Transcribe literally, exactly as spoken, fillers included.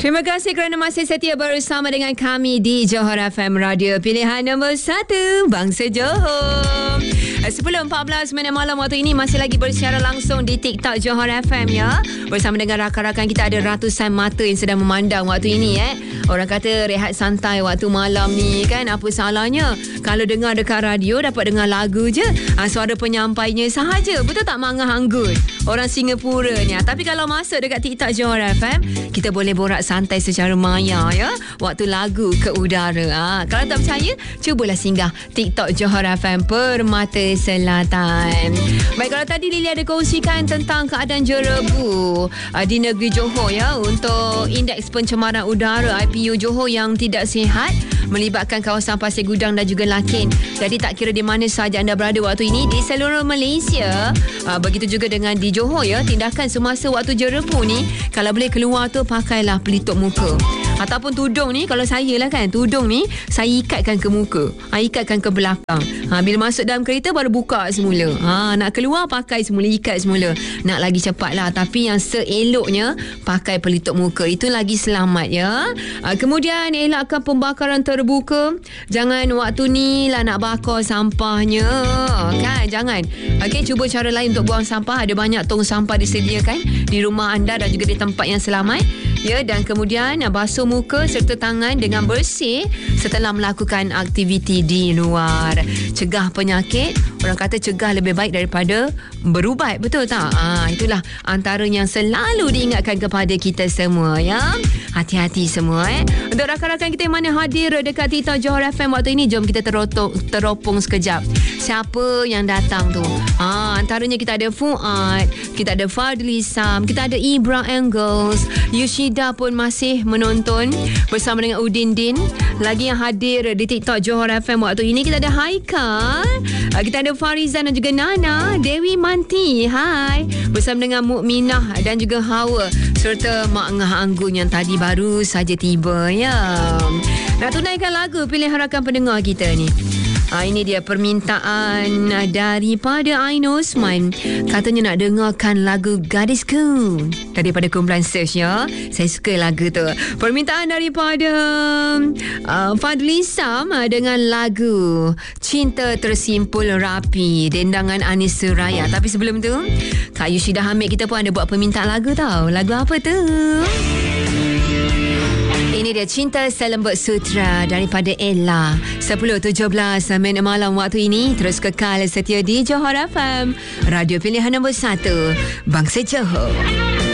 Terima kasih kerana masih setia bersama dengan kami di Johor F M Radio Pilihan Nombor satu Bangsa Johor. sepuluh empat belas minit malam waktu ini masih lagi bersiaran langsung di TikTok Johor F M ya. Bersama dengan rakan-rakan kita ada ratusan mata yang sedang memandang waktu ini eh. Orang kata rehat santai waktu malam ni kan, apa salahnya kalau dengar dekat radio dapat dengar lagu je, ha, suara penyampainya sahaja. Betul tak Mangah Anggun? Orang Singapura ni. Tapi kalau masuk dekat TikTok Johor F M, kita boleh borak santai secara maya ya. Waktu lagu ke udara. Ha, kalau tak percaya, cubalah singgah TikTok Johor F M Permata Selatan. Baik, kalau tadi Lily ada kongsikan tentang keadaan jerebu uh, di negeri Johor ya, untuk indeks pencemaran udara I P U Johor yang tidak sihat melibatkan kawasan Pasir Gudang dan juga Lakin. Jadi tak kira di mana sahaja anda berada waktu ini di seluruh Malaysia, uh, begitu juga dengan di Johor ya, tindakan semasa waktu jerebu ni, kalau boleh keluar tu pakailah pelitup muka ataupun tudung ni. Kalau saya lah kan, tudung ni saya ikatkan ke muka, ha, ikatkan ke belakang. Ha, bila masuk dalam kereta baru buka semula. Ha, nak keluar pakai semula, ikat semula. Nak lagi cepat lah. Tapi yang seeloknya pakai pelitup muka. Itu lagi selamat ya. Ha, kemudian elakkan pembakaran terbuka. Jangan waktu ni lah nak bakar sampahnya. Kan, jangan. Okey, cuba cara lain untuk buang sampah. Ada banyak tong sampah disediakan di rumah anda dan juga di tempat yang selamat. Ya, dan kemudian basuh muka serta tangan dengan bersih setelah melakukan aktiviti di luar. Cegah penyakit. Orang kata cegah lebih baik daripada berubat, betul tak? Ah, itulah antara yang selalu diingatkan kepada kita semua ya. Hati-hati semua eh. Untuk rakan-rakan kita yang mana hadir dekat TikTok Johor F M waktu ini, jom kita terotok, teropong sekejap. Siapa yang datang tu? Ah, antaranya kita ada Fuad, kita ada Fadli Sam, kita ada Ibra Angles, Yushida pun masih menonton bersama dengan Udin Din. Lagi yang hadir di TikTok Johor F M waktu ini, kita ada Haikal, kita ada Farizan dan juga Nana, Dewi Manti, hai, bersama dengan Mukminah dan juga Hawa, serta Mak Ngah Anggun yang tadi baru saja tiba ya. Nak tunaikan lagu pilihan rakan pendengar kita ni. Ha, ini dia permintaan daripada Ain Osman. Katanya nak dengarkan lagu Gadisku daripada kumpulan Search ya. Saya suka lagu tu. Permintaan daripada uh, Fadli Sam dengan lagu Cinta Tersimpul Rapi, dendangan Anis Suraya. Tapi sebelum tu, Kak Yushida Hamid kita pun ada buat permintaan lagu tau. Lagu apa tu? Ini dia Cinta Selembut Sutra daripada Ella. Sepuluh tujuh belas minit malam waktu ini. Terus kekal setia di Johor F M, Radio Pilihan Nombor satu Bangsa Johor.